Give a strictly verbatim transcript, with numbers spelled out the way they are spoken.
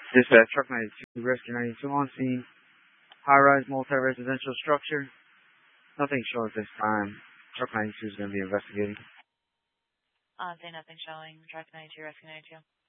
Dispatch, Truck ninety-two, Rescue ninety-two on scene. High-rise multi-residential structure. Nothing showing at this time. Truck ninety-two is going to be investigating. Uh, say nothing showing. Truck ninety-two, Rescue ninety-two.